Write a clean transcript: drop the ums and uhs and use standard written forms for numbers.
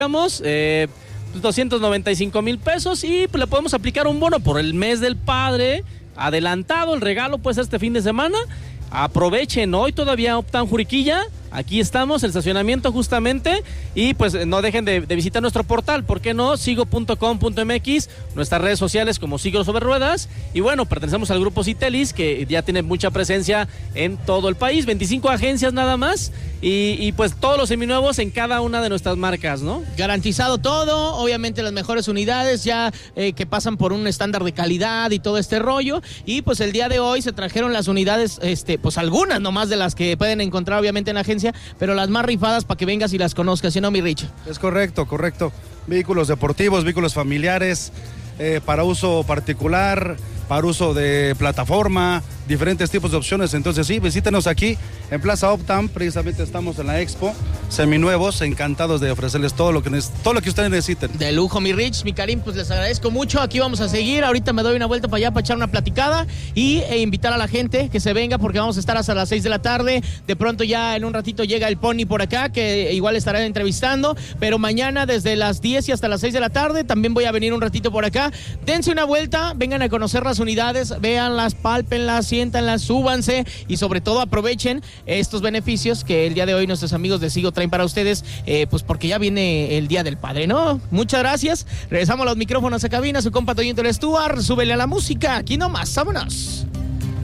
digamos, 295,000 pesos y pues, le podemos aplicar un bono por el mes del padre, adelantado el regalo pues este fin de semana. Aprovechen, hoy todavía optan Juriquilla, aquí estamos, el estacionamiento justamente, y pues no dejen de visitar nuestro portal, ¿por qué no? Sigo.com.mx, nuestras redes sociales como Sigo Sobre Ruedas, y bueno, pertenecemos al grupo Citelis, que ya tiene mucha presencia en todo el país, 25 agencias nada más, y pues todos los seminuevos en cada una de nuestras marcas, ¿no? Garantizado todo, obviamente las mejores unidades ya que pasan por un estándar de calidad y todo este rollo, y pues el día de hoy se trajeron las unidades, pues algunas nomás de las que pueden encontrar obviamente en la agencia, pero las más rifadas para que vengas y las conozcas, ¿sí no, mi Rich? Es correcto. Vehículos deportivos, vehículos familiares, para uso particular, para uso de plataforma, diferentes tipos de opciones. Entonces sí, visítenos aquí en Plaza Optam, precisamente estamos en la Expo, seminuevos, encantados de ofrecerles todo lo que ustedes necesiten. De lujo, mi Rich, mi Karim, pues les agradezco mucho, aquí vamos a seguir, ahorita me doy una vuelta para allá para echar una platicada e invitar a la gente que se venga porque vamos a estar hasta las 6 de la tarde, de pronto ya en un ratito llega el Pony por acá, que igual estará entrevistando, pero mañana desde las 10 y hasta las 6 de la tarde también voy a venir un ratito por acá, dense una vuelta, vengan a conocer las unidades, véanlas, pálpenlas, siéntanlas, súbanse y sobre todo aprovechen estos beneficios que el día de hoy nuestros amigos de Sigo traen para ustedes, pues porque ya viene el Día del Padre, ¿no? Muchas gracias, regresamos los micrófonos a cabina, su compa Toñito el Stuart, súbele a la música, aquí nomás, vámonos.